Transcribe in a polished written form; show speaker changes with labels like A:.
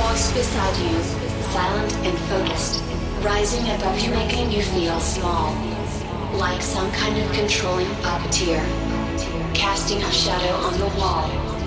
A: voice beside you, silent and focused, rising above you, making you feel small, like some kind of controlling puppeteer, casting a shadow on the wall.